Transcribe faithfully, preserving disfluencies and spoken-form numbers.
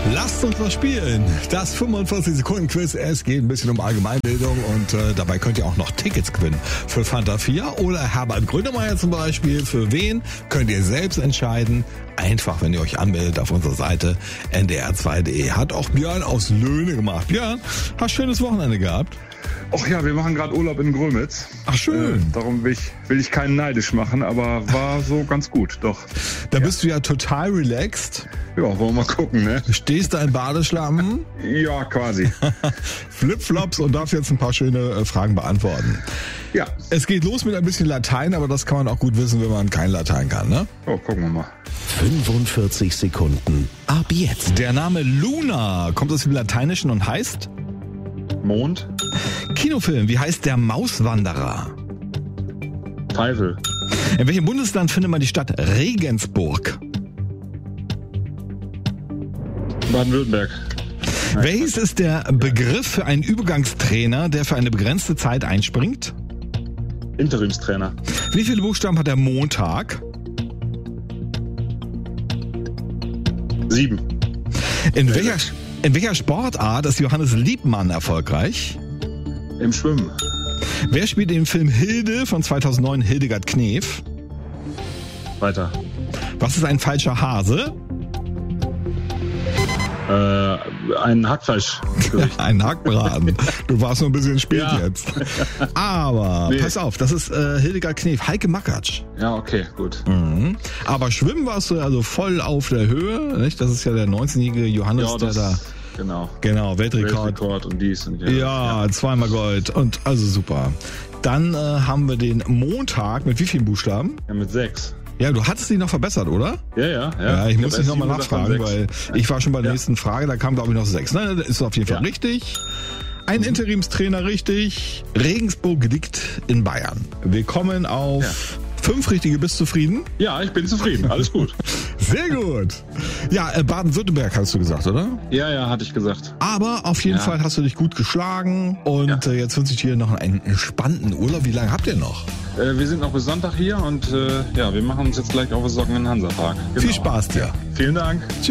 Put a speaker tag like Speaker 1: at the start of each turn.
Speaker 1: Lasst uns was spielen. Das fünfundvierzig Sekunden Quiz. Es geht ein bisschen um Allgemeinbildung und äh, dabei könnt ihr auch noch Tickets gewinnen. Für Fanta vier oder Herbert Grönemeyer zum Beispiel. Für wen könnt ihr selbst entscheiden. Einfach, wenn ihr euch anmeldet auf unserer Seite n d r zwei punkt d e. Hat auch Björn aus Löhne gemacht. Björn, hast ein schönes Wochenende gehabt?
Speaker 2: Ach ja, wir machen gerade Urlaub in Grömitz.
Speaker 1: Ach schön.
Speaker 2: Äh, darum will ich, will ich keinen neidisch machen, aber war so ganz gut, doch.
Speaker 1: Da
Speaker 2: ja.
Speaker 1: bist du ja total relaxed.
Speaker 2: Ja, wollen wir mal gucken, ne?
Speaker 1: Stehst da in Badeschlappen?
Speaker 2: Ja, quasi.
Speaker 1: Flipflops und darfst jetzt ein paar schöne äh, Fragen beantworten.
Speaker 2: Ja.
Speaker 1: Es geht los mit ein bisschen Latein, aber das kann man auch gut wissen, wenn man kein Latein kann, ne?
Speaker 2: Oh, gucken wir mal.
Speaker 3: fünfundvierzig Sekunden ab jetzt.
Speaker 1: Der Name Luna kommt aus dem Lateinischen und heißt?
Speaker 2: Mond.
Speaker 1: Kinofilm, wie heißt der Mauswanderer?
Speaker 2: Teufel.
Speaker 1: In welchem Bundesland findet man die Stadt Regensburg?
Speaker 2: Baden-Württemberg.
Speaker 1: Welches ist der Begriff für einen Übergangstrainer, der für eine begrenzte Zeit einspringt?
Speaker 2: Interimstrainer.
Speaker 1: Wie viele Buchstaben hat der Montag?
Speaker 2: Sieben.
Speaker 1: In welcher, in welcher Sportart ist Johannes Liebmann erfolgreich?
Speaker 2: Im Schwimmen.
Speaker 1: Wer spielt im Film Hilde von zweitausendneun Hildegard Knef?
Speaker 2: Weiter.
Speaker 1: Was ist ein falscher Hase?
Speaker 2: Äh, ein Hackfleisch.
Speaker 1: Ein Hackbraten. Du warst nur ein bisschen spät
Speaker 2: Ja.
Speaker 1: jetzt. Aber
Speaker 2: Nee.
Speaker 1: pass auf, das ist äh, Hildegard Knef, Heike Makatsch.
Speaker 2: Ja, okay, gut.
Speaker 1: Mhm. Aber schwimmen warst du also voll auf der Höhe, nicht? Das ist ja der neunzehnjährige Johannes,
Speaker 2: Ja,
Speaker 1: der
Speaker 2: das,
Speaker 1: da...
Speaker 2: genau.
Speaker 1: Genau, Weltrekord.
Speaker 2: Weltrekord und dies und jenes.
Speaker 1: Ja, zweimal Gold und also super. Dann äh, haben wir den Montag mit wie vielen Buchstaben?
Speaker 2: Ja, mit sechs.
Speaker 1: Ja, du hattest dich noch verbessert, oder?
Speaker 2: Ja, ja, ja.
Speaker 1: Ja, ich muss
Speaker 2: hab
Speaker 1: dich
Speaker 2: erst
Speaker 1: nochmal
Speaker 2: sieben gesagt, dann
Speaker 1: nachfragen,
Speaker 2: sechs.
Speaker 1: weil ich war schon bei der
Speaker 2: Ja.
Speaker 1: nächsten Frage, da kam glaube ich noch sechs. Ne, das ist auf jeden Fall
Speaker 2: Ja.
Speaker 1: richtig. Ein Interimstrainer richtig. Regensburg liegt in Bayern. Wir kommen auf
Speaker 2: Ja.
Speaker 1: fünf richtige. Bist du zufrieden?
Speaker 2: Ja, ich bin zufrieden. Alles gut.
Speaker 1: Sehr gut. Ja, äh, Baden-Württemberg hast du gesagt, oder?
Speaker 2: Ja, ja, hatte ich gesagt.
Speaker 1: Aber auf jeden
Speaker 2: Ja.
Speaker 1: Fall hast du dich gut geschlagen und
Speaker 2: Ja.
Speaker 1: äh, jetzt wünsche ich dir noch einen entspannten Urlaub. Wie lange habt ihr noch?
Speaker 2: Äh, wir sind noch bis Sonntag hier und äh, ja, wir machen uns jetzt gleich auf den Socken in den Hansapark. Genau.
Speaker 1: Viel Spaß dir.
Speaker 2: Vielen Dank.